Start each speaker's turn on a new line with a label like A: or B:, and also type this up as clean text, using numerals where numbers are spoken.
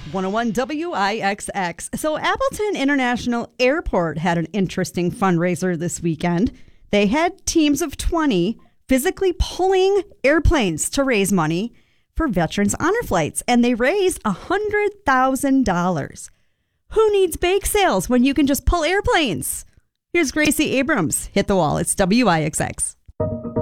A: 101 WIXX. So Appleton International Airport had an interesting fundraiser this weekend. They had teams of 20 physically pulling airplanes to raise money for veterans honor flights, and they raised $100,000. Who needs bake sales when you can just pull airplanes? Here's Gracie Abrams. Hit the wall. It's WIXX.